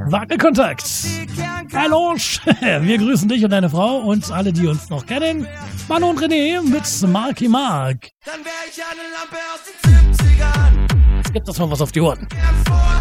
Wackelkontakt. Hallo, wir grüßen dich und deine Frau und alle, die uns noch kennen. Manu und René mit Marky Mark. Dann wär ich eine Lampe aus den 70ern. Jetzt gibt das mal was auf die Ohren. Vor